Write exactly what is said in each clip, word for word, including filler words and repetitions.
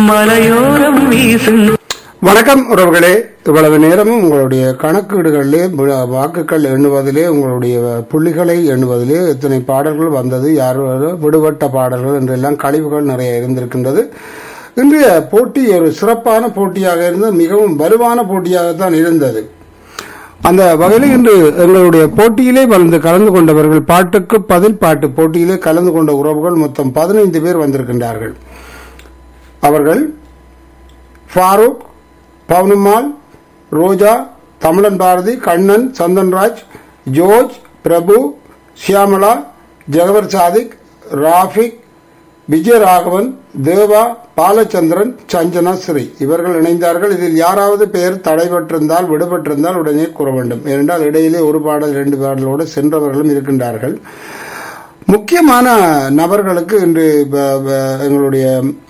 மலையோரம் வீசும். வணக்கம் உறவுகளே. இவ்வளவு நேரமும் உங்களுடைய கணக்கீடுகளிலே வாக்குகள் எண்ணுவதிலே உங்களுடைய புள்ளிகளை எண்ணுவதிலே எத்தனை பாடல்கள் வந்தது, யார் விடுபட்ட பாடல்கள் என்றெல்லாம் கழிவுகள் நிறைய இருந்திருக்கின்றது. இன்றைய போட்டி ஒரு சிறப்பான போட்டியாக இருந்தது, மிகவும் வலுவான போட்டியாகத்தான் இருந்தது. அந்த வகையில் இன்று எங்களுடைய போட்டியிலே வந்து கலந்து கொண்டவர்கள், பாட்டுக்கு பதில் பாட்டு போட்டியிலே கலந்து கொண்ட உறவுகள் மொத்தம் பதினைந்து பேர் வந்திருக்கின்றார்கள். அவர்கள் ஃபாரூக், பவுனம்மாள், ரோஜா, தமிழன் பாரதி, கண்ணன், சந்தன்ராஜ், ஜோர்ஜ், பிரபு, சியாமலா, ஜகவர் சாதிக், ராஃபிக், விஜயராகவன், தேவா, பாலச்சந்திரன், சஞ்சனா ஸ்ரீ இவர்கள் இணைந்தார்கள். இதில் யாராவது பெயர் தடைபட்டிருந்தால் விடுபட்டிருந்தால் உடனே கூற வேண்டும். ஏனென்றால் இடையிலே ஒரு பாடல் இரண்டு பாடலோடு சென்றவர்களும் இருக்கின்றார்கள். முக்கியமான நபர்களுக்கு இன்று எங்களுடைய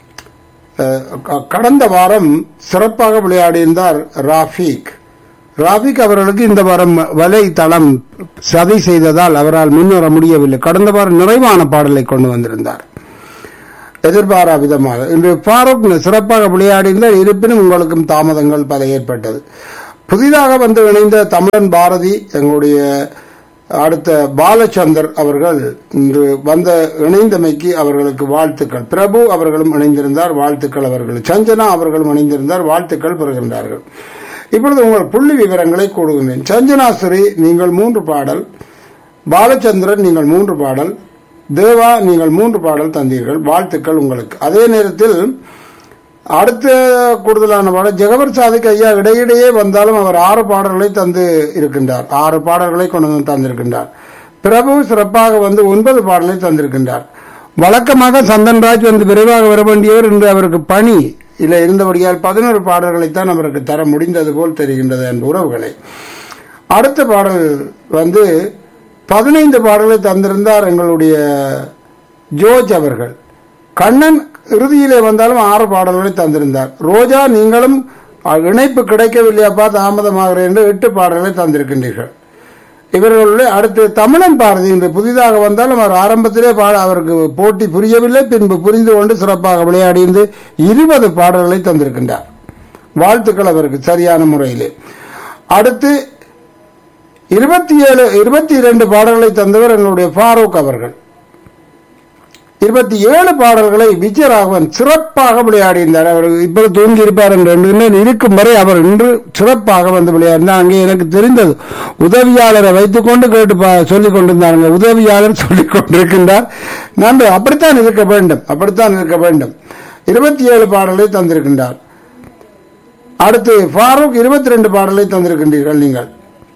கடந்த வாரம் சிறப்பாக விளையாடியிருந்தார் ராஃபிக். ராஃபிக் அவர்களுக்கு இந்த வாரம் வலைத்தளம் சதி செய்ததால் அவரால் முன்வர முடியவில்லை. கடந்த வாரம் நிறைவான பாடலை கொண்டு வந்திருந்தார் எதிர்பாரா விதமாக. இன்று ஃபாரூக் சிறப்பாக விளையாடியிருந்தார். இருப்பினும் உங்களுக்கும் தாமதங்கள் பல ஏற்பட்டது. புதிதாக வந்து இணைந்த தமிழன் பாரதி, எங்களுடைய அடுத்த பாலச்சந்தர் அவர்கள் இன்று வந்த இணைந்தமைக்கு அவர்களுக்கு வாழ்த்துக்கள். பிரபு அவர்களும் இணைந்திருந்தார், வாழ்த்துக்கள் அவர்கள். சஞ்சனா அவர்களும் இணைந்திருந்தார், வாழ்த்துக்கள் பெறுகின்றார்கள். இப்பொழுது உங்கள் புள்ளி விவரங்களை கூறுகின்றேன். சஞ்சனா ஸ்ரீ நீங்கள் மூன்று பாடல், பாலச்சந்திரன் நீங்கள் மூன்று பாடல், தேவா நீங்கள் மூன்று பாடல் தந்தீர்கள், வாழ்த்துக்கள் உங்களுக்கு. அதே நேரத்தில் அடுத்த கூடுதலான பாடல் ஜகவர் சாதிக் ஐயா இடையிடையே வந்தாலும் அவர் ஆறு பாடல்களை தந்து இருக்கின்றார், ஆறு பாடல்களை கொண்டு வந்து தந்திருக்கின்றார். பிரபு சிறப்பாக வந்து ஒன்பது பாடலை தந்திருக்கின்றார். வழக்கமாக சந்தன்ராஜ் வந்து விரைவாக வர வேண்டியவர், இன்று அவருக்கு பணி இல்லை இருந்தபடியால் பதினோரு பாடல்களைத்தான் அவருக்கு தர முடிந்தது போல் தெரிகின்றது என்ற உறவுகளை. அடுத்த பாடல் வந்து பதினைந்து பாடல்களை தந்திருந்தார் எங்களுடைய ஜோர்ஜ் அவர்கள். கண்ணன் இறுதியிலே வந்தாலும் ஆறு பாடல்களை தந்திருந்தார். ரோஜா நீங்களும் இணைப்பு கிடைக்கவில்லையாப்பா தாமதமாகிறேன் என்று எட்டு பாடல்களை தந்திருக்கின்றீர்கள். இவர்களுடைய அடுத்து தமிழன் பாரதி இன்று புதிதாக வந்தாலும் அவர் ஆரம்பத்திலே அவருக்கு போட்டி புரியவில்லை, பின்பு புரிந்து கொண்டு சிறப்பாக விளையாடிந்து இருபது பாடல்களை தந்திருக்கின்றார். வாழ்த்துக்கள் அவருக்கு சரியான முறையிலே. அடுத்து இருபத்தி ஏழு இருபத்தி இரண்டு பாடல்களை தந்தவர் எங்களுடைய ஃபாரூக் அவர்கள். இருபத்தி ஏழு பாடல்களை விஜயராகவன் சிறப்பாக விளையாடினார். அவர் இப்போது தூங்கி இருப்பார் என்று இருக்கும் வரை அவர் இன்று சிறப்பாக வந்து விளையாடினார். அங்கே எனக்கு தெரிந்தது உதவியாளரை வைத்துக் கொண்டு கேட்டு சொல்லிக் கொண்டிருந்தாங்க. உதவியாளர் சொல்லிக் கொண்டிருக்கின்றார். நன்று, அப்படித்தான் இருக்க வேண்டும், அப்படித்தான் இருக்க வேண்டும். இருபத்தி ஏழு பாடலை தந்திருக்கின்றார். அடுத்து ஃபாரூக் இருபத்தி ரெண்டு பாடலை தந்திருக்கின்றீர்கள் நீங்கள்.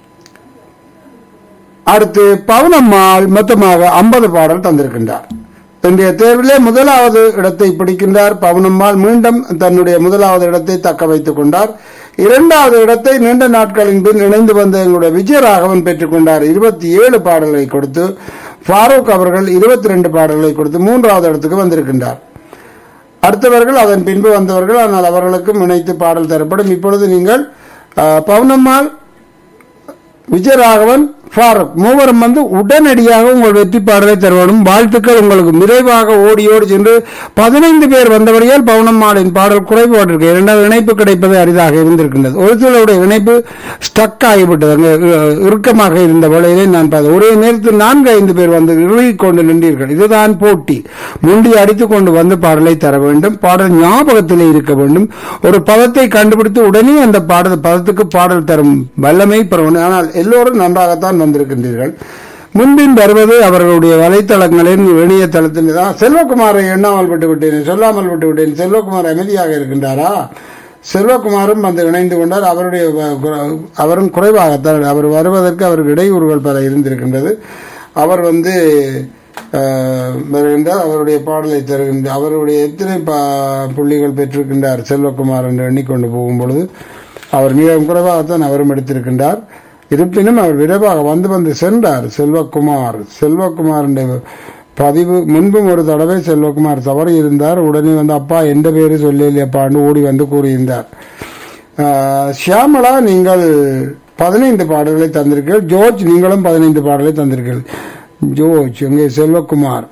அடுத்து பவுனம்மாள் மொத்தமாக ஐம்பது பாடல் தந்திருக்கின்றார். இன்றைய தேர்விலே முதலாவது இடத்தை பிடிக்கின்றார் பவுனம்மாள். மீண்டும் தன்னுடைய முதலாவது இடத்தை தக்க வைத்துக் கொண்டார். இரண்டாவது இடத்தை நீண்ட நாட்களின் பின் இணைந்து வந்த எங்களுடைய விஜயராகவன் பெற்றுக் கொண்டார். இருபத்தி ஏழு பாடல்களை கொடுத்து ஃபாரூக் அவர்கள் இருபத்தி ரெண்டு பாடல்களை கொடுத்து மூன்றாவது இடத்துக்கு வந்திருக்கின்றார். அடுத்தவர்கள் அதன் பின்பு வந்தவர்கள், ஆனால் அவர்களுக்கும் இணைத்து பாடல் தரப்படும். இப்பொழுது நீங்கள் பவுனம்மாள், விஜயராகவன், ஃபாரூக் மூவரும் வந்து உடனடியாக உங்கள் வெற்றி பாடலை தருவதும் வாழ்த்துக்கள் உங்களுக்கு. விரைவாக ஓடி ஓடி சென்று பதினைந்து பேர் வந்தபடியால் பவுனம்மாளின் பாடல் குறைபாட்டிருக்கு. இரண்டாவது இணைப்பு கிடைப்பது அரிதாக இருந்திருக்கின்றது. ஒரு சிலருடைய இணைப்பு ஸ்டக் ஆகிவிட்டது, இறுக்கமாக இருந்த வேளையிலே நான் பார்த்தேன். ஒரே நேரத்தில் நான்கு ஐந்து பேர் வந்து இறுகிக் கொண்டு நின்றீர்கள். இதுதான் போட்டி. முண்டி அடித்துக் கொண்டு வந்து பாடலை தர வேண்டும். பாடல் ஞாபகத்திலே இருக்க வேண்டும். ஒரு பதத்தை கண்டுபிடித்து உடனே அந்த பாடல் பதத்துக்கு பாடல் தரும் வல்லமை பெறணும். ஆனால் எல்லோரும் நன்றாகத்தான் வந்திருக்கின்றீர்கள். முன்பின் வருவது அவர்களுடைய வலைத்தளங்களின் இணையதளத்தில் தான். செல்வகுமாரை எண்ணாமல் விட்டு விட்டேன், சொல்லாமல் விட்டு விட்டேன். செல்வகுமார் அமைதியாக இருக்கின்றாரா? செல்வகுமாரும் வந்து இணைந்து கொண்டார். அவருடைய அவரும் குறைவாகத்தான், அவர் வருவதற்கு அவருக்கு இடையூறுகள் பல இருந்திருக்கின்றது. அவர் வந்து வருகின்றார், அவருடைய பாடலை தருகின்றார். அவருடைய எத்தனை புள்ளிகள் பெற்றிருக்கின்றார் செல்வகுமார் என்று எண்ணிக்கொண்டு போகும் பொழுது அவர் மிக குறைவாகத்தான் அவரும் எடுத்திருக்கின்றார். இருப்பினும் அவர் விரைவாக வந்து வந்து சென்றார். செல்வகுமார் செல்வகுமார் பதிவு முன்பும் ஒரு தடவை செல்வகுமார் தவறி இருந்தார். உடனே வந்து அப்பா எந்த பேரு சொல்லலையப்பான்னு ஓடி வந்து கூறியிருந்தார். ஷியாமலா நீங்கள் பதினைந்து பாடல்களை தந்திருக்கீர்கள். ஜோர்ஜ் நீங்களும் பதினைந்து பாடல்களை தந்திருக்கீர்கள். ஜோர்ஜ் எங்கே? செல்வகுமார்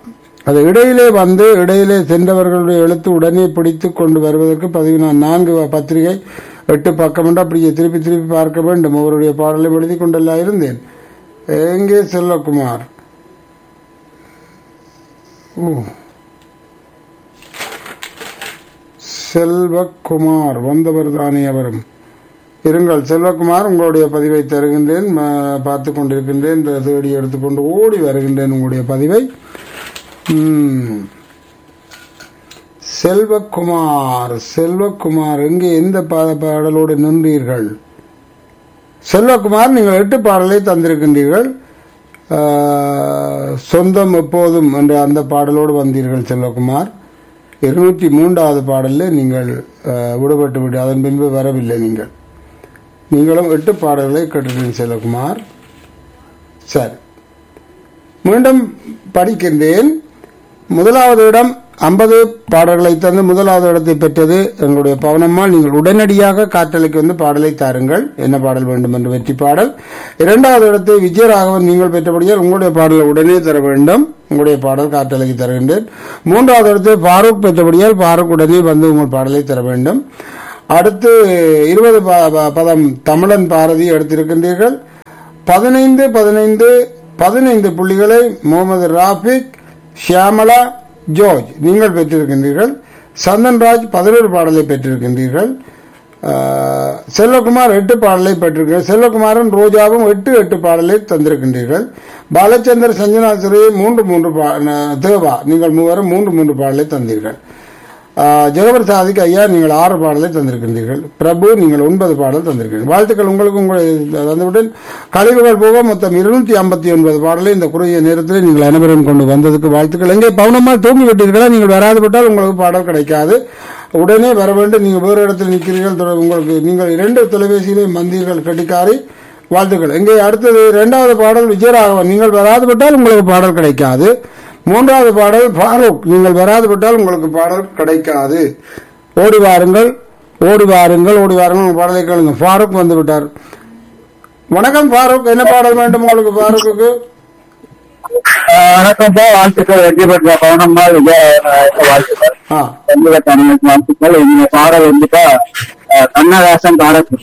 அது இடையிலே வந்து இடையிலே சென்றவர்களுடைய எழுத்து உடனே பிடித்து கொண்டு வருவதற்கு பதிவு நான்கு பத்திரிகை எட்டு பக்கம் என்று அப்படியே திருப்பி திருப்பி பார்க்க வேண்டும். அவருடைய பாடலை எழுதி கொண்டெல்லாம் இருந்தேன். எங்கே செல்வகுமார்? செல்வகுமார் வந்தவர் தானே அவரும். இருங்கள் செல்வகுமார், உங்களுடைய பதிவை தருகின்றேன். பார்த்து கொண்டிருக்கின்றேன். தேடி எடுத்துக்கொண்டு ஓடி வருகின்றேன் உங்களுடைய பதிவை. செல்வகுமார் செல்வகுமார் எங்கே எந்த பாடலோடு நின்றீர்கள்? செல்வகுமார், நீங்கள் எட்டு பாடலை தந்திருக்கின்றீர்கள். சொந்தம் எப்போதும் என்ற அந்த பாடலோடு வந்தீர்கள் செல்வகுமார். இருநூற்றி மூன்றாவது பாடலில் நீங்கள் விடுபட்டு விட்டு அதன் பின்பு வரவில்லை. நீங்கள் நீங்களும் எட்டு பாடல்களை கேட்டிருக்கீங்க செல்வகுமார். சரி, மீண்டும் படிக்கின்றேன். முதலாவது இடம் ஐம்பது பாடல்களை தந்து முதலாவது இடத்தை பெற்றது எங்களுடைய பவனம்மாள். நீங்கள் உடனடியாக காற்றலைக்கு வந்து பாடலை தாருங்கள், என்ன பாடல் வேண்டும் என்று வெற்றி பாடல். இரண்டாவது இடத்தை விஜயராகவன் நீங்கள் பெற்றபடியால் உங்களுடைய பாடலை உடனே தர வேண்டும், உங்களுடைய பாடல் காற்றலைக்கு தருகின்றேன். மூன்றாவது இடத்தை பாரூக் பெற்றபடியால் பாரூக் உடனே வந்து உங்கள் பாடலை தர வேண்டும். அடுத்து இருபது பதம் தமிழன் பாரதி எடுத்திருக்கின்றீர்கள். பதினைந்து பதினைந்து பதினைந்து புள்ளிகளை முகமது ராபிக், ஷியாமலா, ஜோர்ஜ் நீங்கள் பெற்றிருக்கின்றீர்கள். சந்தன்ராஜ் பதினோரு பாடலை பெற்றிருக்கின்றீர்கள். செல்வகுமார் எட்டு பாடலை பெற்றிருக்கிறார். செல்வகுமாரன் ரோஜாவும் எட்டு எட்டு பாடலை தந்திருக்கின்றீர்கள். பாலச்சந்தர் சஞ்சனாசுரி மூன்று மூன்று தேவா நீங்கள் மூவரும் மூன்று மூன்று பாடலை தந்தீர்கள். ஜெகவர் சாதிக்கு ஐயா நீங்கள் ஆறு பாடலை தந்திருக்கின்றீர்கள். பிரபு நீங்கள் ஒன்பது பாடல் தந்திருக்கிறீர்கள். வாழ்த்துக்கள் உங்களுக்கு. உங்களை தந்துவிட்டு கழிவுகள் போக மொத்தம் இருநூற்றி ஐம்பத்தி ஒன்பது பாடலை இந்த குறுகிய நேரத்தில் நீங்கள் அனைவரும் கொண்டு வந்ததுக்கு வாழ்த்துக்கள். எங்கே பவுனம்மாள் தூங்கி விட்டீர்களா? நீங்கள் வராது விட்டால் உங்களுக்கு பாடல் கிடைக்காது. உடனே வர வேண்டும். நீங்கள் வேறு இடத்தில் நிற்கிறீர்கள். உங்களுக்கு நீங்கள் இரண்டு தொலைபேசியிலையும் வந்தீர்கள் கட்டிக்காரி. வாழ்த்துக்கள். எங்கே அடுத்தது இரண்டாவது பாடல் விஜயராகவன் நீங்கள் வராது விட்டால் உங்களுக்கு பாடல் கிடைக்காது. மூன்றாவது பாடல் ஃபாரூக் நீங்கள் வராது விட்டால் உங்களுக்கு பாடல் கிடைக்காது. ஓடி வாருங்கள், ஓடி வாருங்கள், ஓடி வாருங்கள் பாடலை கேளுங்க. ஃபாரூக் வந்து விட்டார். வணக்கம் ஃபாரூக், என்ன பாடல் வேண்டும் உங்களுக்கு? ஃபாரூக்கு வணக்கம் சார், வாழ்த்துக்கள். வெற்றி பெற்ற பவுனம்மாள் வாழ்த்துக்கள். வாழ்த்துக்கள். இந்த பாடல் வந்துட்டா கண்ணதாசன் காரக்குடி.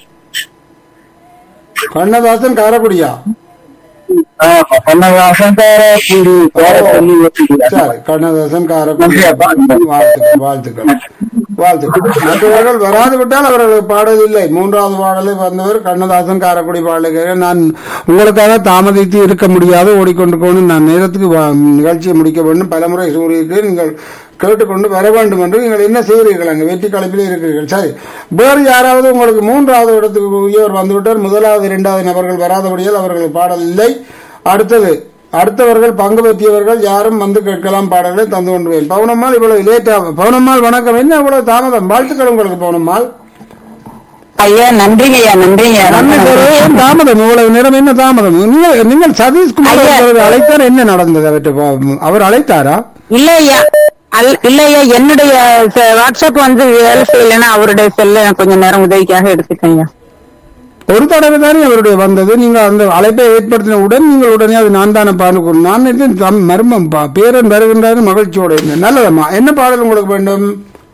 கண்ணதாசன் காரக்குடியா? கண்ணதாசன் காரக்குடி. சரி, கண்ணதாசன் காரக்குடி. வாழ்த்துக்கள், வாழ்த்துக்கள், வாழ்த்துக்கள். மற்றவர்கள் வராது விட்டால் அவர்களுக்கு பாடல் இல்லை. மூன்றாவது பாடலை வந்தவர் கண்ணதாசன் காரக்குடி பாடலை. நான் உங்களுக்காக தாமதித்து இருக்க முடியாது, ஓடிக்கொண்டு நான் நேரத்துக்கு நிகழ்ச்சியை முடிக்க வேண்டும். பலமுறை சூரியக்கு நீங்கள் கேட்டுக்கொண்டு வர வேண்டும் என்று நீங்கள் என்ன செய்கிறீர்கள்? அங்கு வெற்றி கலைப்பிலே இருக்கிறீர்கள். சரி, வேறு யாராவது உங்களுக்கு மூன்றாவது இடத்துக்கு உரியவர் வந்துவிட்டார். முதலாவது இரண்டாவது நபர்கள் வராதபடியால் அவர்கள் பாடல் இல்லை. அடுத்தது அடுத்தவர்கள் பங்கு பெற்றியவர்கள் யாரும் வந்து கேட்கலாம், பாடல்களை தந்து கொண்டு. பவுனம்மாள் இவ்வளவு லேட்டா? பவுனம்மாள் வணக்கம். என்ன இவ்வளவு தாமதம்? வாழ்த்துக்கள் உங்களுக்கு பவுனம்மாள். ஐயா நன்றிங்க ஐயா. நன்றிங்க. தாமதம் இவ்வளவு நேரம் என்ன தாமதம்? நீங்கள் நீங்கள் சதீஷ்குமார் அழைத்தார், என்ன நடந்தது? அவற்றை அவர் அழைத்தாரா? இல்ல ஐயா, இல்ல ஐயா, என்னுடைய வாட்ஸ்அப் வந்து வேலை செய்யலன்னா அவருடைய செல்ல கொஞ்சம் நேரம் உதவிக்காக எடுத்துக்கங்க. ஒரு தடவை தானே அவருடைய வந்தது. நீங்க அந்த அழைப்பை ஏற்படுத்தின உடன் நீங்கள் உடனே அது நான் தானே பாருங்க. நான் மர்மம் பேரன் வருகின்றாரு மகிழ்ச்சியோட. நல்லதம்மா, என்ன பாடல் உங்களுக்கு வேண்டும்?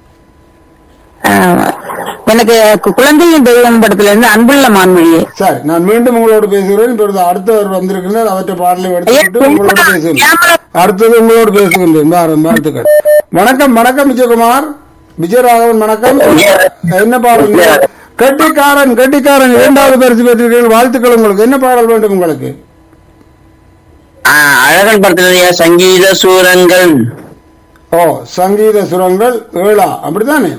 எனக்கு குழந்தையின் தெய்வம் படத்துல இருந்து அன்புள்ள மான்மொழியே. சரி, நான் மீண்டும் உங்களோடு பேசுகிறேன். இப்பொழுது அடுத்தவர் வந்திருக்கிறார், அவற்றை பாடலை எடுத்துக்கிட்டு உங்களோட பேசுகிறேன். அடுத்தது உங்களோடு பேசுகின்றேன். வாழ்த்துக்கள். வணக்கம். வணக்கம் விஜயகுமார், விஜயராகவன் வணக்கம். என்ன பாடல்? கட்டிக்காரன் கட்டிக்காரன் இரண்டாவது பரிசு பெற்றீர்கள். வாழ்த்துக்கள் உங்களுக்கு. என்ன பாடல் வேண்டும் உங்களுக்கு? அழகன் படத்துல சங்கீத சூரங்கள். ஓ, சங்கீத சுரங்கள் ஏழா, அப்படித்தானே?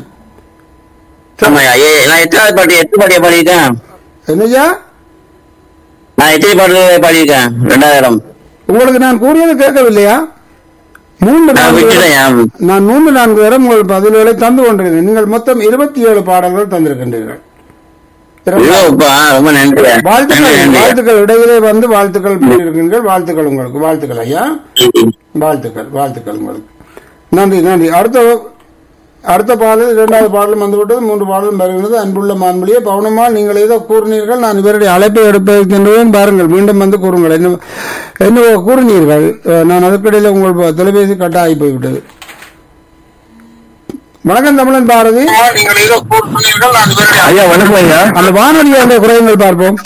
நான் எத்தனை பாட்டு எட்டு பாட்டிய பாடியிருக்கேன். என்னையா? நான் எத்தனை பாட்டு பாடியிருக்கேன்? ரெண்டாயிரம். உங்களுக்கு நான் கூறியது கேட்கவில்லையா? மூன்று நான் மூன்று நான்கு தரம் உங்கள் பதில்களை தந்து கொண்டிருக்கிறேன். நீங்கள் மொத்தம் இருபத்தி ஏழு பாடல்கள் தந்திருக்கின்றீர்கள். வாழ்த்துக்கள், வாழ்த்துக்கள். இடையிலே வந்து வாழ்த்துக்கள் போயிருக்கீர்கள். வாழ்த்துக்கள் உங்களுக்கு. வாழ்த்துக்கள் ஐயா, வாழ்த்துக்கள், வாழ்த்துக்கள் உங்களுக்கு. நன்றி, நன்றி. அடுத்த அடுத்த பாடல் இரண்டாவது பாடலும் வந்துவிட்டது, மூன்று பாடலும் வருகிறது. அன்புள்ள மான்மொழியே பவுனம்மாள், நீங்கள் ஏதோ கூறினீர்கள், நான் இவருடைய அழைப்பை எடுப்பதற்கின்றேன், பாருங்கள் மீண்டும் வந்து கூறுங்கள். என்ன என்ன கூறினீர்கள்? நான் அதற்கிடையில் உங்கள் தொலைபேசி கட்ட ஆகி போய்விட்டது. வணக்கம் தமிழன் பாரதி. ஐயா வணக்கம் ஐயா. அந்த வானொலியை அந்த குறைகள் பார்ப்போம்.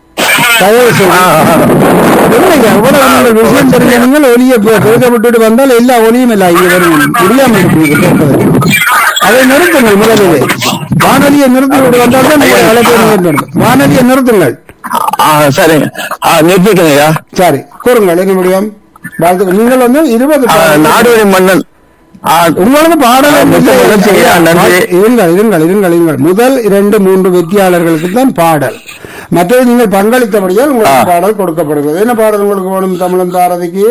விஷயம் தெரிஞ்சவங்கள் ஒலியை பேச விட்டுட்டு வந்தால் எல்லா ஒலியும் இல்லை இங்க வரும் முடியாமல் அதை நிறுத்துங்கள். முதலிலே வானொலியை நிறுத்தி விட்டு வந்தால் தான் நீங்கள் அழைப்பு. வானொலியை நிறுத்துங்கள். சரி நிறுத்திக்கங்கய்யா. சரி கூறுங்கள் என்ன முடியும். வாழ்த்துக்கள். நீங்கள் வந்து இருபது நாடோடி மன்னன் உங்களுக்கு பாடல் இருங்கள் இருங்கள் இருங்கள் இருங்கள் முதல் இரண்டு மூன்று வெற்றியாளர்களுக்கு தான் பாடல். மற்றது நீங்கள் பங்களித்தபடியால் உங்களுக்கு பாடல் கொடுக்கப்படுகிறது. என்ன பாடல் உங்களுக்கு வேணும் தமிழன் பாரதிக்கு?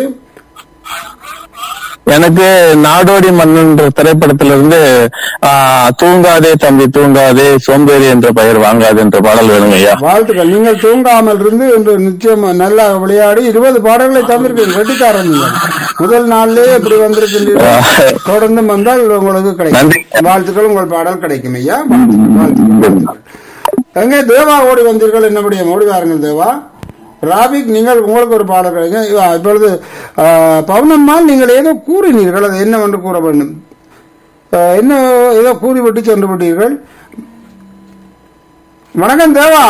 எனக்கு நாடோடி மன்னன் திரைப்படத்திலிருந்து தூங்காதே தம்பி தூங்காதே சோம்பேறி என்ற பெயர் வாங்காது என்ற பாடல் வேணுங்க ஐயா. வாழ்த்துக்கள். நீங்கள் தூங்காமல் இருந்து இன்று நிச்சயம் நல்லா விளையாடி இருபது பாடல்களை தந்திருக்கீங்க. வெட்டிக்காரன் நீங்கள் முதல் நாளிலே இப்படி வந்திருக்கின்றீர்கள். தொடர்ந்து வந்தால் உங்களுக்கு கிடைக்கும். வாழ்த்துக்கள். உங்கள் பாடல் கிடைக்கும் ஐயா. வாழ்த்துக்கள். எங்கே தேவா ஓடி வந்தீர்கள்? என்ன முடியும்? ஓடி வாருங்கள் தேவா. ராபிக் நீங்கள் உங்களுக்கு ஒரு பாடல் கிடைக்கும். இப்பொழுது பவுனம்மாள் நீங்கள் ஏதோ கூறினீர்கள், அது என்னவென்று கூற வேண்டும். என்ன ஏதோ கூறிவிட்டு சென்று விட்டீர்கள். வணக்கம் தேவா.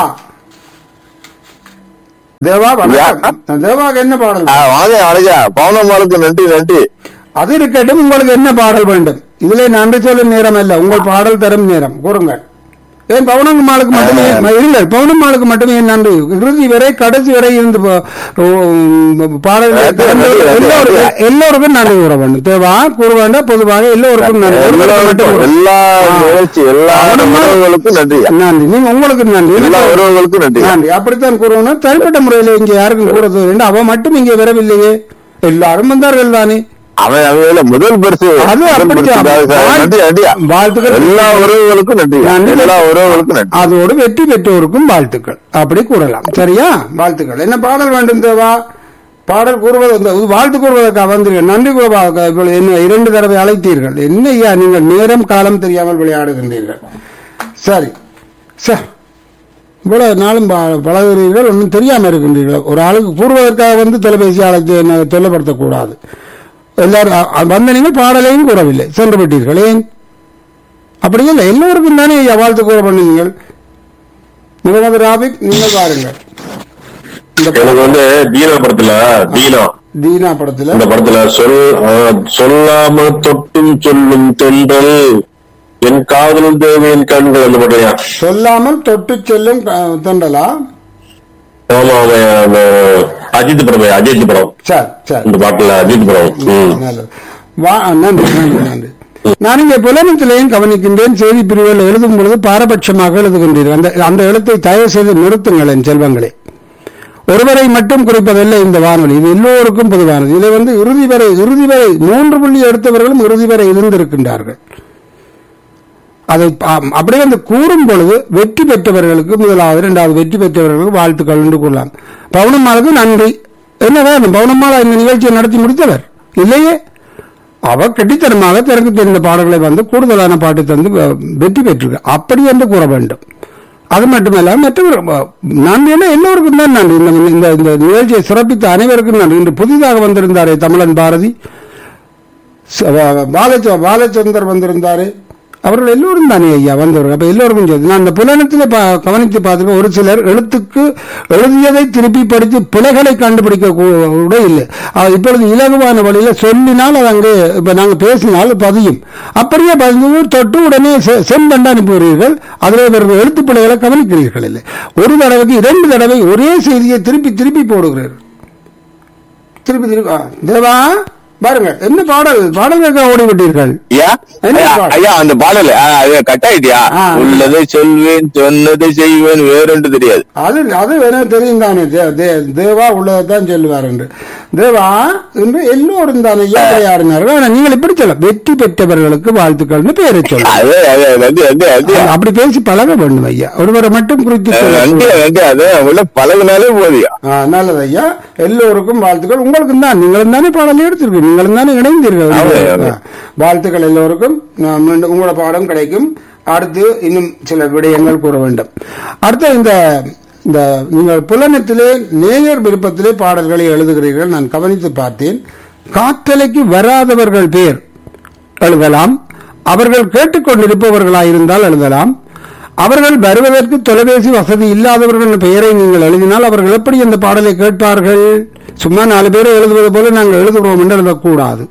தேவா வணக்கம். தேவாவுக்கு என்ன பாடல்? பவுனம்மாளுக்கு நன்றி நன்றி. அது இருக்கட்டும். உங்களுக்கு என்ன பாடல் வேண்டும்? இதிலே நன்றி சொல்லும் நேரம் அல்ல, உங்கள் பாடல் தரும் நேரம். கூறுங்கள். ஏன் பவுனம்மாளுக்கு மட்டுமே இல்லை, பவுனம்மாளுக்கு மட்டுமே நன்றி. இறுதி வரை கடைசி வரை இருந்து பாடல் எல்லோருக்கும் நன்றி கூற வேண்டும். தேவா கூற வேண்டாம், பொதுவாக எல்லோருக்கும் நன்றி. நன்றி. நீங்க உங்களுக்கு நன்றி, நன்றி. அப்படித்தான் கூறணும். தனிப்பட்ட முறையில் இங்கே யாருக்கும் கூட வேண்டும். அவ மட்டும் இங்கே வரவில்லையே, எல்லாரும் வந்தார்கள் தானே. அவன் அவையில முதல் பரிசு. வாழ்த்துக்கள். எல்லா உறவுகளுக்கும் நன்றி. எல்லா உறவுகளுக்கும் நன்றி. அதோடு வெற்றி பெற்றோருக்கும் வாழ்த்துக்கள். அப்படி கூறலாம். சரியா? வாழ்த்துக்கள். என்ன பாடல் வேண்டும் தேவா? பாடல் கூறுவது வாழ்த்து கூறுவதற்காக வந்தீர்கள். நன்றி கூறுவதற்காக என்ன இரண்டு தடவை அழைத்தீர்கள். என்ன ஐயா நீங்கள் நேரம் காலம் தெரியாமல் விளையாடுகின்றீர்கள். சரி சார், இவ்வளவு நாளும் பழகுகிறீர்கள், ஒன்றும் தெரியாமல் இருக்கின்றீர்கள். ஒரு ஆளுக்கு கூறுவதற்காக வந்து தொலைபேசி அழைத்து தொல்லப்படுத்தக்கூடாது. எல்லாரும் வந்த நீங்கள் பாடலையும் கூறவில்லை, சென்று விட்டீர்கள். ஏன் அப்படி இல்லை? எல்லோருக்கும் தானே வாழ்த்து கூற பண்ணுவீங்கள். முகமது ராபிக் நீங்கள் பாருங்கள். எனக்கு வந்து தீனா படத்துல தீனா தீனா படத்துல இந்த படத்துல சொல் சொல்லாம தொட்டும் சொல்லும் தென்றல் என் காதலும் தேவையின் கண்கள் அந்த படம். சொல்லாமல் தொட்டு செல்லும் தென்றலா? ஆமா அஜித் படம். அஜித் படம். சரி சரி. இந்த பாட்டுல அஜித் படம். நன்றி நன்றி நன்றி. நான் இங்கே புலனத்திலையும் கவனிக்கின்றேன். செய்தி பிரிவுகள் எழுதும் பொழுது பாரபட்சமாக எழுதுகின்றீர்கள். அந்த அந்த எழுத்தை தயவு செய்து நிறுத்துங்கள் என் செல்வங்களே. ஒருவரை மட்டும் குறிப்பதல்ல இந்த வானொலி, இது எல்லோருக்கும் பொதுவானது. இதை வந்து இறுதி வரை இறுதி வரை மூன்று புள்ளி எடுத்தவர்களும் இறுதி வரை இருந்திருக்கின்றார்கள். அதை அப்படியே வந்து கூறும் பொழுது வெற்றி பெற்றவர்களுக்கு முதலாவது இரண்டாவது வெற்றி பெற்றவர்களுக்கு வாழ்த்துக்கள் என்று கூறலாம். பவுனம்மாளுக்கு நன்றி. என்ன வேணும்? பவுனம்மாளா இந்த நிகழ்ச்சியை நடத்தி முடித்தவர் இல்லையே. அவர் கெட்டித்தனமாக தனக்கு தெரிந்த பாடல்களை வந்து கூடுதலான பாட்டு தந்து வெற்றி பெற்றிருக்க, அப்படி என்று கூற வேண்டும். அது மட்டுமல்ல மற்றவர் நன்றி எல்லோருக்கும் தான் நன்றி. இந்த இந்த நிகழ்ச்சியை சிறப்பித்த அனைவருக்கும் நன்றி. இன்று புதிதாக வந்திருந்தாரே தமிழன் பாரதி, பாலச்சந்தர் வந்திருந்தாரே, அவர்கள் எல்லோரும் தானே ஐயா வந்தவர்கள். அப்ப எல்லோருக்கும் சரி. நான் அந்த புலனத்தில் கவனித்து பார்த்துக்க, ஒரு சிலர் எழுத்துக்கு எழுதியதை திருப்பி படித்து பிழைகளை கண்டுபிடிக்க கூட இல்லை. இப்பொழுது இலகுவான வழியில சொல்லினால் அது அங்கே இப்ப நாங்கள் பேசினால் பதியும். அப்படியே பதிவு தொட்டு உடனே சென்பண்டு அனுப்புகிறீர்கள். அதில் இவர்கள் எழுத்து பிழைகளை கவனிக்கிறீர்கள் இல்லை. ஒரு தடவைக்கு இரண்டு தடவை ஒரே செய்தியை திருப்பி திருப்பி போடுகிறீர்கள். திருப்பி திருப்பி தேவா பாருங்க என்ன பாடல் பாடல் கேட்க ஓடிவிட்டீர்கள். ஐயா அந்த பாடல் கட் ஆயிட்டியா? உள்ளதை சொல்வேன் சொன்னதை செய்வேன் வேறொன்று தெரியாது. அது அது வேணா தெரியும் தானே. தேவா உள்ளதான் சொல்லுவார் என்று. தேவா என்று எல்லோரும் தானே விளையாடினார்கள். ஆனா நீங்கள் இப்படி சொல்ல வெற்றி பெற்றவர்களுக்கு வாழ்த்துக்கள் பேரை சொல்ல அப்படி பேசி பழக வேண்டும் ஐயா. ஒருவரை மட்டும் குறித்து பழகினாலே போதியா. நல்லது ஐயா. எல்லோருக்கும் வாழ்த்துக்கள். உங்களுக்கும் தான் நீங்களும் தானே பாடல் எடுத்திருக்கீங்க. நீங்களும் தானே இணைந்தீர்கள். ஆமா, ஆமா. வாழ்த்துக்கள் எல்லோருக்கும். நான் மீண்டும் உங்களோட பாடம் கிடைக்கும். அடுத்து இன்னும் சில விடயங்கள் கூற வேண்டும். அடுத்த இந்த இந்த நீங்கள் புலனத்திலே நேயர் விருப்பத்திலே பாடல்களை எழுதுகிறீர்கள். நான் கவனித்து பார்த்தேன். காற்றலைக்கு வராதவர்கள் பேர் எழுதலாம், அவர்கள் கேட்டுக்கொண்டிருப்பவர்களாயிருந்தால் எழுதலாம், அவர்கள் வருவதற்கு தொலைபேசி வசதி இல்லாதவர்கள் பெயரை நீங்கள் எழுதினால் அவர்கள் எப்படி அந்த பாடலை கேட்பார்கள்? சும்மா நாலு பேரை எழுதுவது போல நாங்கள் எழுதுகிறோம் என்று எழுதக்கூடாது.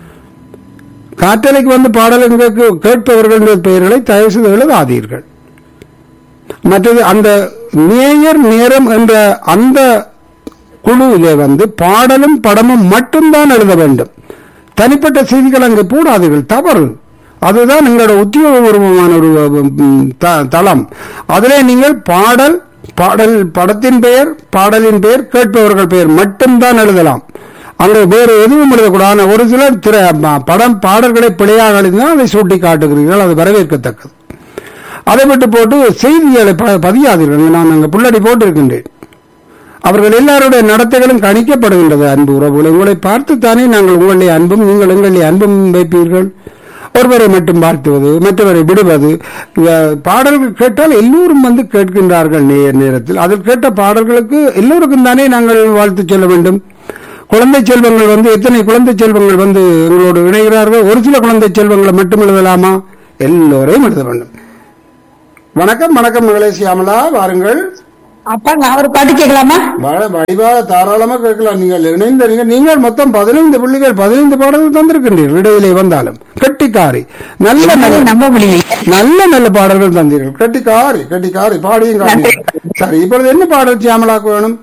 காற்றலைக்கு வந்து பாடல் கேட்பவர்கள் பெயர்களை தயவு செய்து எழுதாதீர்கள். மற்றது அந்த நேயர் நேரம் என்ற அந்த குழுவிலே வந்து பாடலும் படமும் மட்டும்தான் எழுத வேண்டும். தனிப்பட்ட செய்திகள் அங்கு போடாதீர்கள், தவறு. அதுதான் எங்களோட உத்தியோகபூர்வமான ஒரு தளம். அதிலே நீங்கள் பாடல் பாடல் படத்தின் பெயர் பாடலின் பெயர் கேட்பவர்கள் பெயர் மட்டும்தான் எழுதலாம். அங்கே வேறு எதுவும் எழுதக்கூடாது. ஒரு சிலர் திரை படம் பாடல்களை பிழையாக எழுதினால் அதை சூட்டி காட்டுகிறீர்கள், அது வரவேற்கத்தக்கது. அதை விட்டு போட்டு செய்திகளை பதியாதீர்கள். நான் அங்கே புள்ளடி போட்டிருக்கின்றேன். அவர்கள் எல்லாருடைய நடத்தைகளும் கணிக்கப்படுகின்றது. அன்பு உறவுகளை உங்களை பார்த்துத்தானே நாங்கள் உங்களுடைய அன்பும் நீங்கள் எங்களுடைய அன்பும் வைப்பீர்கள். ஒருவரை மட்டும் வாழ்த்துவது, மற்றவரை விடுவது. பாடல்கள் கேட்டால் எல்லோரும் வந்து கேட்கின்றார்கள் நேர் நேரத்தில். அதில் கேட்ட பாடல்களுக்கு எல்லோருக்கும் தானே நாங்கள் வாழ்த்து சொல்ல வேண்டும். குழந்தை செல்வங்கள் வந்து எத்தனை குழந்தை செல்வங்கள் வந்து எங்களோடு இணைகிறார்கள். ஒரு சில குழந்தை செல்வங்களை மட்டும் எழுதலாமா? எல்லோரையும் எழுத வேண்டும். வணக்கம் வணக்கம் மகளே சியாமலா, வாருங்கள். அப்பா நான் ஒரு பாட்டு கேட்கலாமா? வடிவாக தாராளமா கேட்கலாம். நீங்கள் இணைந்தீங்க. நீங்கள் மொத்தம் பதினைந்து புள்ளிகள் பதினைந்து பாடல்கள் தந்திருக்கின்றீர்கள். இடையிலே வந்தாலும் கெட்டிக்காரி நல்ல நம்ப முடியல. நல்ல நல்ல பாடல்கள் தந்தீர்கள். கெட்டிக்காரி கெட்டிக்காரி பாடியும் காட்டி. சரி, இப்பொழுது என்ன பாடல் சியாமலாக்கு வேணும்?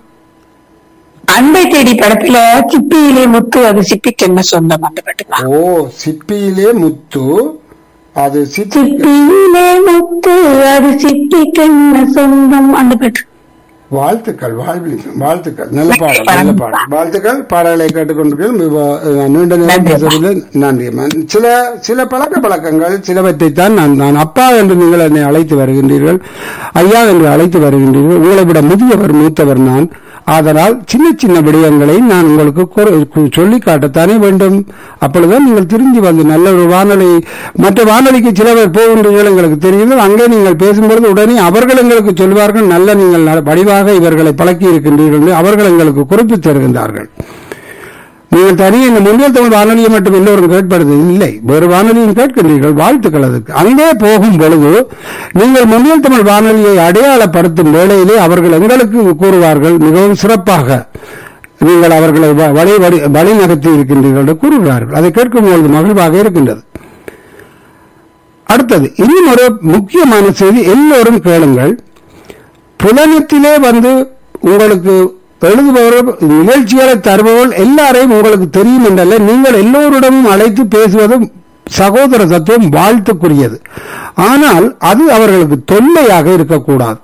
அன்பை தேடி படத்துல சிப்பியிலே முத்து அது சிப்பிக்கு என்ன சொந்தம் அந்த பாட்டு. ஓ, சிப்பியிலே முத்து அது சிப்பியிலே முத்து அது சிப்பிக்கு என்ன சொந்தம் அந்த பாட்டு. வாழ்த்துக்கள் வாழ்த்துக்கள். நல்ல பாடல் நல்ல பாடல். வாழ்த்துக்கள். பாடல்களை கேட்டுக்கொண்டிருக்கிறேன். நீண்ட நேரம் பேசுவதில் நன்றி. சில சில பழக்க பழக்கங்கள் சிலவற்றைத்தான் நான் நான் அப்பா என்று நீங்கள் என்னை அழைத்து வருகின்றீர்கள், ஐயா என்று அழைத்து வருகின்றீர்கள். உங்களை விட முதியவர் மூத்தவர் நான். ஆதலால் சின்ன சின்ன விடயங்களை நான் உங்களுக்கு சொல்லி காட்டத்தானே வேண்டும். அப்பொழுதுதான் நீங்கள் திரும்பி வந்து நல்ல ஒரு வானொலி, மற்ற வானொலிக்கு சிலவர் போகின்றீர்கள் எங்களுக்கு தெரிகிறது. அங்கே நீங்கள் பேசும்பொழுது உடனே அவர்கள் எங்களுக்கு சொல்வார்கள், நல்ல நீங்கள் வடிவாக இவர்களை பழக்கி இருக்கின்றீர்கள், அவர்கள் எங்களுக்கு குறிப்பிட்டு தருகின்றார்கள். நீங்கள் தனியே இந்த முன்னில் தமிழ் வானொலியை மட்டும் எல்லோரும் கேட்பது இல்லை, வேறு வானொலியும் கேட்கின்றீர்கள். வாழ்த்துக்கள். அதுக்கு அங்கே போகும் பொழுது நீங்கள் முன்னில் தமிழ் வானொலியை அடையாளப்படுத்தும் வேளையிலே அவர்கள் எங்களுக்கு கூறுவார்கள், மிகவும் சிறப்பாக நீங்கள் அவர்களை வழி வழி நடத்தி இருக்கின்றீர்கள் கூறுகிறார்கள். அதை கேட்கும்போது மகிழ்வாக இருக்கின்றது. அடுத்தது இன்னும் ஒரு முக்கியமான செய்தி, எல்லோரும் கேளுங்கள். புலனத்திலே வந்து உங்களுக்கு எழுதுபவர் நிகழ்ச்சிகளை தருபவர்கள் எல்லாரையும் உங்களுக்கு தெரியும் என்றல்ல, நீங்கள் எல்லோரிடமும் அழைத்து பேசுவதும் சகோதர தத்துவம் வாழ்த்துக்குரியது. ஆனால் அது அவர்களுக்கு தொல்லையாக இருக்கக்கூடாது.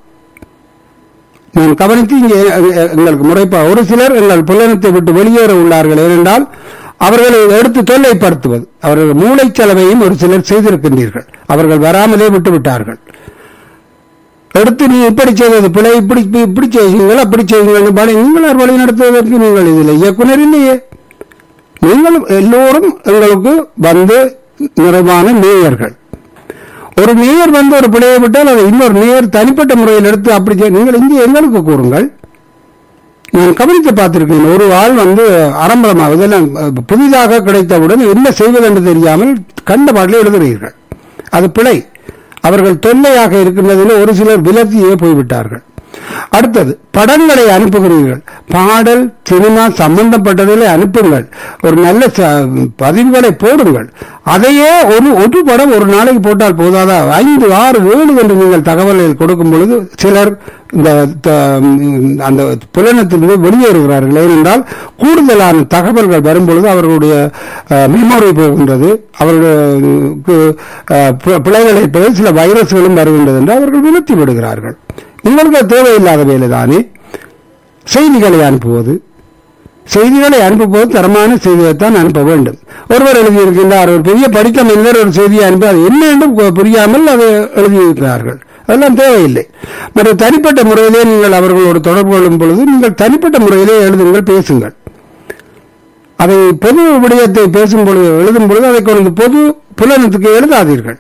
நான் கவனித்து இங்கே எங்களுக்கு முறைப்பா ஒரு சிலர் எங்கள் புலனத்தை விட்டு வெளியேற உள்ளார்கள். ஏனென்றால் அவர்களை எடுத்து தொல்லைப்படுத்துவது, அவர்கள் மூளைச்சலவையும் ஒரு சிலர் செய்திருக்கின்றீர்கள். அவர்கள் வராமலே விட்டுவிட்டார்கள். எடுத்து நீ இப்படி செய்வது பிழை, இப்படி இப்படி செய்யுங்கள் அப்படி செய்யுங்கள், நீங்கள் வழி நடத்துவதற்கு நீங்கள் இதில் இயக்குனர் இல்லையே. நீங்கள் எல்லோரும் எங்களுக்கு வந்து நிறைவான மேயர்கள். ஒரு மேயர் வந்து ஒரு பிழையை விட்டால் அதை இன்னொரு மேயர் தனிப்பட்ட முறையில் எடுத்து அப்படி நீங்கள் இங்கே எங்களுக்கு கூறுங்கள். நான் கவனித்து பார்த்திருக்கேன். ஒரு ஆள் வந்து ஆரம்பமாக இதெல்லாம் புதிதாக கிடைத்தவுடன் என்ன செய்வது என்று தெரியாமல் கண்ட பாட்டில் எழுதுகிறீர்கள். அது பிழை. அவர்கள் தொல்லையாக இருக்கின்றதில் ஒரு சிலர் விலகியே போய்விட்டார்கள். அடுத்தது படங்களை அனுப்புகிறீர்கள். பாடல் சினிமா சம்பந்தப்பட்டதிலே அனுப்புங்கள். ஒரு நல்ல பதிவுகளை போடுங்கள். அதையே ஒரு ஒரு படம் ஒரு நாளைக்கு போட்டால் போதாதா? ஐந்து ஆறு ஏழு என்று நீங்கள் தகவல்கள் கொடுக்கும் பொழுது சிலர் இந்த அந்த புலனத்திலிருந்து வெளியேறுகிறார்கள். ஏனென்றால் கூடுதலான தகவல்கள் வரும்பொழுது அவர்களுடைய மெமோரி போகின்றது, அவர்களுக்கு பிழைகளை பெற சில வைரஸ்களும் வருகின்றது என்று அவர்கள் விலத்தி விடுகிறார்கள். உங்களுக்கு தேவையில்லாத வேலைதானே செய்திகளை அனுப்புவது. செய்திகளை அனுப்பும்போது தரமான செய்தியைத்தான் அனுப்ப வேண்டும். ஒருவர் எழுதியிருக்கின்றார், ஒரு பெரிய படித்த மனிதர் ஒரு செய்தியை அனுப்பி அது என்ன என்றும் புரியாமல் அதை எழுதியிருக்கிறார்கள். அதெல்லாம் தேவையில்லை. மற்ற தனிப்பட்ட முறையிலே நீங்கள் அவர்களோடு தொடர்பு கொள்ளும் பொழுது நீங்கள் தனிப்பட்ட முறையிலே எழுதுங்கள், பேசுங்கள். அதை பொது விடயத்தை பேசும் பொழுது எழுதும் பொழுது அதை கொண்டு பொது புலனத்துக்கு எழுதாதீர்கள்,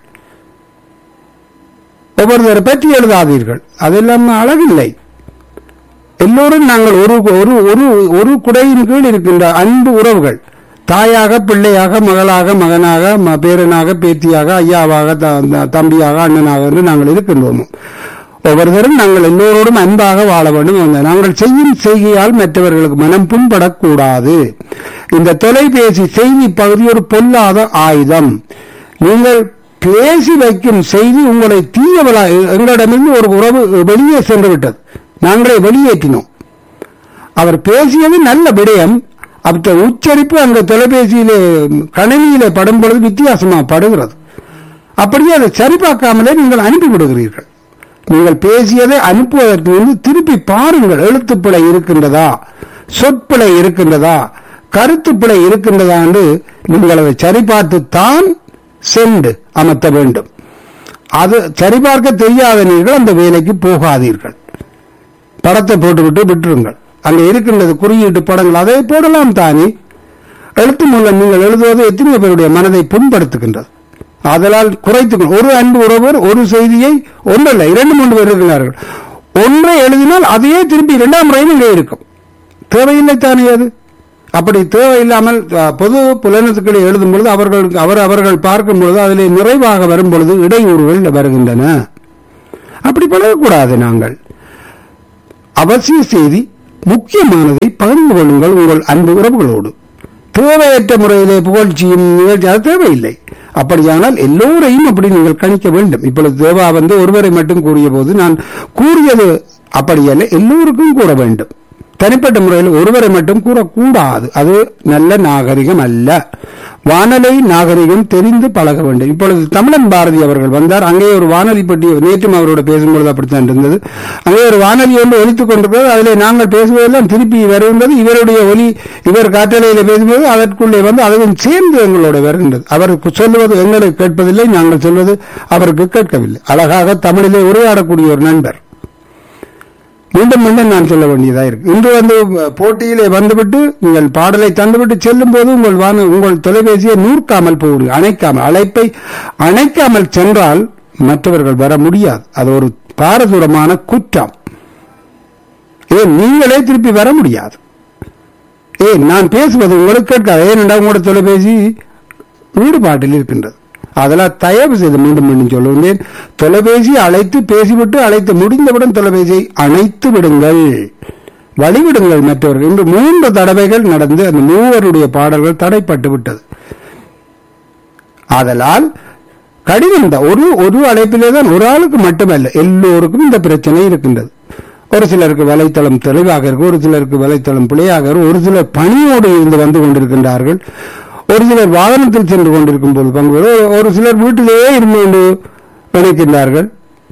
ஒவ்வொருத்தரை பற்றி எழுதாதீர்கள். அதெல்லாம் அழகில்லை. எல்லோரும் நாங்கள் ஒரு ஒரு ஒரு ஒரு குடையின் கீழ் இருக்கின்ற அன்பு உறவுகள், தாயாக பிள்ளையாக மகளாக மகனாக பேரனாக பேத்தியாக ஐயாவாக தம்பியாக அண்ணனாக என்று நாங்கள் இருக்கின்றோம். ஒவ்வொருத்தரும் நாங்கள் எல்லோரோடும் அன்பாக வாழ வேண்டும். நாங்கள் செய்யும் செய்கையால் மற்றவர்களுக்கு மனம் புண்படக்கூடாது. இந்த தொலைபேசி செய்தி பகுதி ஒரு பொல்லாத ஆயுதம். நீங்கள் பேசி வைக்கும் செய்தி உங்களை தீயவளா, எங்களிடமிருந்து ஒரு உறவு வெளியே சென்று விட்டது, நாங்களே வெளியேற்றினோம். அவர் பேசியது நல்ல விடயம், அவற்றை உச்சரிப்பு அந்த தொலைபேசியிலே கணினியிலே படும் பொழுது வித்தியாசமா படுகிறது. அப்படியே அதை சரிபார்க்காமலே நீங்கள் அனுப்பி விடுகிறீர்கள். நீங்கள் பேசியதை அனுப்புவதற்கு வந்து திருப்பி பாருங்கள், எழுத்துப்பிழை இருக்கின்றதா, சொற்பிழை இருக்கின்றதா, கருத்துப்பிழை இருக்கின்றதா என்று நீங்கள் அதை சரிபார்த்து தான் சென்று அமர்த்த வேண்டும். அது சரிபார்க்க தெரியாத நீங்கள் அந்த வேலைக்கு போகாதீர்கள். படத்தை போட்டுவிட்டு விட்டுருங்கள். அங்கே இருக்கின்றது குறியீட்டு படங்கள், அதை போடலாம் தானே. எழுத்து மூலம் நீங்கள் எழுதுவது எத்தனை பேருடைய மனதை புண்படுத்துகின்றது. அதனால் குறைத்து ஒரு அன்பு ஒருவர் ஒரு செய்தியை ஒன்றல்ல இரண்டு மூன்று பேர் இருக்கிறார்கள், ஒன்றை எழுதினால் அதையே திருப்பி இரண்டாம் முறையும் இங்கே இருக்கும். தேவையில்லை தானே அது. அப்படி தேவையில்லாமல் பொது புலனத்துக்களை எழுதும் பொழுது அவர்களுக்கு அவர் அவர்கள் பார்க்கும் பொழுது அதிலே நிறைவாக வரும் பொழுது இடையூறுகள் வருகின்றன. அப்படி பழகக்கூடாது. நாங்கள் அவசிய செய்தி முக்கியமானதை பகிர்ந்து கொள்ளுங்கள் உங்கள் அன்பு உறவுகளோடு. தேவையற்ற முறையிலே புகழ்ச்சியும் நிகழ்ச்சி அது தேவையில்லை. அப்படியானால் எல்லோரையும் அப்படி நீங்கள் கணிக்க வேண்டும். இப்பொழுது தேவா வந்து ஒருவரை மட்டும் கூறிய போது நான் கூறியது அப்படியல்ல, எல்லோருக்கும் கூற வேண்டும். தனிப்பட்ட முறையில் ஒருவரை மட்டும் கூறக்கூடாது. அது நல்ல நாகரிகம் அல்ல. வானொலி நாகரிகம் தெரிந்து பழக வேண்டும். இப்பொழுது தமிழன் பாரதி அவர்கள் வந்தார். அங்கே ஒரு வானொலி பற்றி நேற்றும் அவரோட பேசும்பொழுது அப்படித்தான் இருந்தது. அங்கே ஒரு வானொலி ஒன்று ஒலித்துக் கொண்டிருக்கிறது. அதில் நாங்கள் பேசுவதெல்லாம் திருப்பி வருகின்றது. இவருடைய ஒலி இவர் காற்றலையில் பேசும்போது அதற்குள்ளே வந்து அதுவும் சேர்ந்து எங்களோட வருகின்றது. அவருக்கு சொல்லுவது எங்களுக்கு கேட்பதில்லை, நாங்கள் சொல்வது அவருக்கு கேட்கவில்லை. அழகாக தமிழிலே உரையாடக்கூடிய ஒரு நண்பர். மீண்டும் மீண்டும் நான் சொல்ல வேண்டியதா இருக்கு. இன்று வந்து போட்டியிலே வந்துவிட்டு நீங்கள் பாடலை தந்துவிட்டு செல்லும் போது உங்கள் வான உங்கள் தொலைபேசியை நூற்காமல் போகுது, அணைக்காமல் அழைப்பை அணைக்காமல் சென்றால் மற்றவர்கள் வர முடியாது. அது ஒரு பாரதூரமான குற்றம். ஏன் நீங்களே திருப்பி வர முடியாது. ஏன் நான் பேசுவது உங்களுக்கு கேட்காது. ஏனென்றால் உங்களோட தொலைபேசி ஈடுபாட்டில் இருக்கின்றது. அதெல்லாம் தயவு செய்து மீண்டும் மீண்டும் சொல்லுவேன், தொலைபேசி அழைத்து பேசிவிட்டு அழைத்து முடிந்தவுடன் தொலைபேசியை அணைத்து விடுங்கள், வழிவிடுங்கள் மற்றவர்கள். இன்று மூன்று தடவைகள் நடந்து அந்த மூவருடைய பாடல்கள் தடைப்பட்டு விட்டது. அதனால் கடினம் தான். ஒரு ஒரு அழைப்பிலே தான் ஒரு ஆளுக்கு மட்டுமல்ல, எல்லோருக்கும் இந்த பிரச்சனை இருக்கின்றது. ஒரு சிலருக்கு வலைத்தளம் தெளிவாக இருக்கும், ஒரு சிலருக்கு வலைத்தளம் பிழையாக இருக்கும், ஒரு சிலர் பணியோடு இருந்து வந்து கொண்டிருக்கின்றார்கள், ஒரு சிலர் வாகனத்தில் சென்று கொண்டிருக்கும் போது பங்கு, ஒரு சிலர் வீட்டிலேயே இருந்து கொண்டு நினைக்கின்றார்கள்.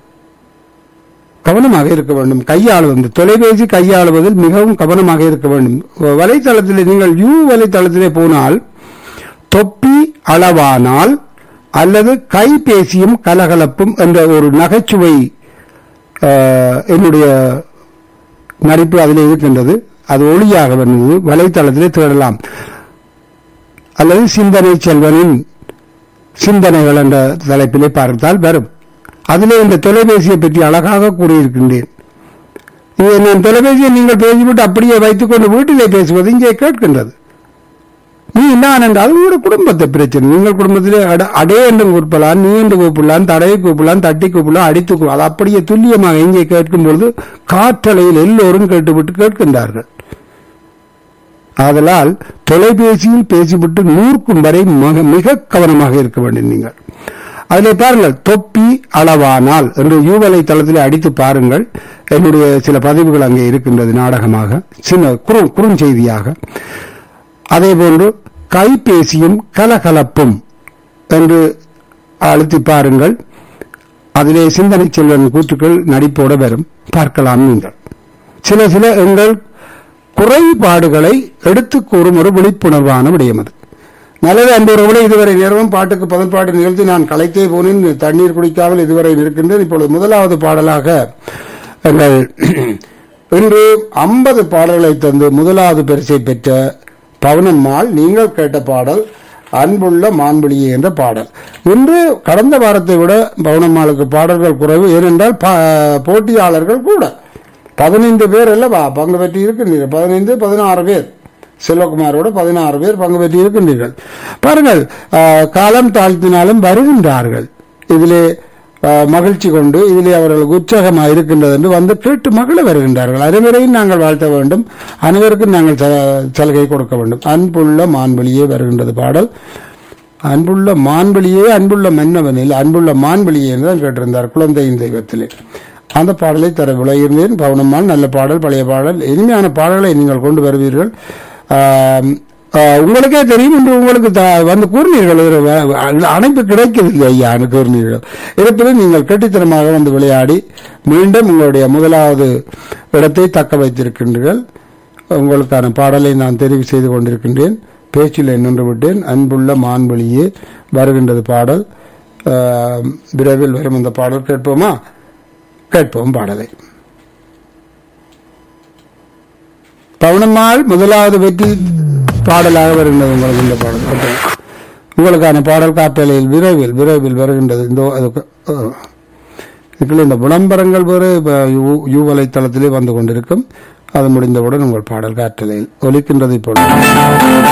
கவனமாக இருக்க வேண்டும். கையாளுவது தொலைபேசி கையாளுவதில் மிகவும் கவனமாக இருக்க வேண்டும். வலைத்தளத்தில் நீங்கள் யூ வலைத்தளத்திலே போனால் தொப்பி அளவானால் அல்லது கைபேசியும் கலகலப்பும் என்ற ஒரு நகைச்சுவை என்னுடைய நடிப்பு அதில் இருக்கின்றது. அது ஒளியாக வந்தது. வலைத்தளத்திலே தேடலாம். அல்லது சிந்தனை செல்வனின் சிந்தனைகள் என்ற தலைப்பிலே பார்த்தால் வரும். அதிலே இந்த தொலைபேசியை பற்றி அழகாக கூறியிருக்கின்றேன். நான் தொலைபேசியை நீங்கள் பேசிவிட்டு அப்படியே வைத்துக் கொண்டு வீட்டிலே பேசுவது இங்கே கேட்கின்றது. நீ நான் என்றால் உங்களோட குடும்பத்தை பிரச்சனை. நீங்கள் குடும்பத்திலே அடே என்று கூப்பிடலாம், நீ என்று கூப்பிடலாம், தடையை கூப்பிடலாம், தட்டி கூப்பிடலாம், அடித்து கூப்பிடலாம். அது அப்படியே துல்லியமாக இங்கே கேட்கும் பொழுது காற்றலையில் எல்லோரும் கேட்டுவிட்டு கேட்கின்றார்கள். ஆதலால் தொலைபேசியில் பேசிவிட்டு நூறுக்கும் வரை மிக கவனமாக இருக்க வேண்டும். நீங்கள் அதில் பாருங்கள், தொப்பி அளவானால் என்று யூவலை தளத்திலே அடித்து பாருங்கள். என்னுடைய சில பதிவுகள் அங்கே இருக்கின்றது, நாடகமாக சின்ன குறு குறுஞ்செய்தியாக. அதே போன்று கைபேசியும் கலகலப்பும் என்று அழுத்தி பாருங்கள். அதிலே சிந்தனை செல்வன் கூற்றுக்கள் நடிப்போட வரும், பார்க்கலாம். நீங்கள் சில சில எங்கள் குறைபாடுகளை எடுத்து கூறும் ஒரு விழிப்புணர்வான விடயம் அது. நல்லது அன்புறவுகளை இதுவரை நேரமும் பாட்டுக்கு பதின்பாட்டு நிகழ்த்தி நான் கலைத்தே போனேன். தண்ணீர் குடிக்காமல் இதுவரை இருக்கின்றேன். இப்பொழுது முதலாவது பாடலாக எங்கள் இன்று ஐம்பது பாடல்களை தந்து முதலாவது பரிசை பெற்ற பவனம்மாள், நீங்கள் கேட்ட பாடல் அன்புள்ள மான்விழியே என்ற பாடல். இன்று கடந்த வாரத்தை விட பவனம்மாளுக்கு பாடல்கள் குறைவு. ஏனென்றால் போட்டியாளர்கள் கூட பதினைந்து பேர் அல்லவா பங்கு பெற்றி இருக்கின்றீர்கள். பதினைந்து பதினாறு பேர், செல்வகுமாரோட பதினாறு பேர் பங்கு பெற்றி இருக்கின்றீர்கள். பாருங்கள், காலம் தாழ்த்தினாலும் வருகின்றார்கள். இதிலே மகிழ்ச்சி கொண்டு இதிலே அவர்களுக்கு உற்சாகமாக இருக்கின்றது என்று வந்து கேட்டு மகிழ வருகின்றார்கள். அனைவரையும் நாங்கள் வாழ்த்த வேண்டும், அனைவருக்கும் நாங்கள் சலுகை கொடுக்க வேண்டும். அன்புள்ள மான்வெளியே வருகின்றது பாடல். அன்புள்ள மான்வெளியே அன்புள்ள மன்னவனில் அன்புள்ள மான்வெளியே என்று தான் கேட்டிருந்தார் குழந்தையின் தெய்வத்திலே. அந்த பாடலை தர விளையிருந்தேன். பவனம்மாள் நல்ல பாடல், பழைய பாடல், இனிமையான பாடலை நீங்கள் கொண்டு வருவீர்கள். உங்களுக்கே தெரியும் என்று உங்களுக்கு வந்து கூறினீர்கள், அணைப்பு கிடைக்கவில்லை ஐயா கூறினீர்கள். இருப்பினும் நீங்கள் கெட்டித்தனமாக வந்து விளையாடி மீண்டும் உங்களுடைய முதலாவது இடத்தை தக்க வைத்திருக்கின்றீர்கள். உங்களுக்கான பாடலை நான் தெரிவு செய்து கொண்டிருக்கின்றேன். பேச்சில் நின்று விட்டேன். அன்புள்ள மான்வெளியே வருகின்றது பாடல். விரைவில் வரும் இந்த பாடல் கேட்போமா? கேட்போம் பாடலை. பவனம்மாள் முதலாவது வெற்றி பாடலாக வருகின்றது உங்களுக்கு இந்த பாடல். உங்களுக்கான பாடல் காப்பேலையில் விரைவில் விரைவில் வருகின்றது. இந்த இந்த விளம்பரங்கள் வேறு யூ வலைத்தளத்திலே வந்து கொண்டிருக்கும். அது முடிந்தவுடன் உங்கள் பாடல் காற்றலையில் ஒலிக்கின்றது. இப்பொழுது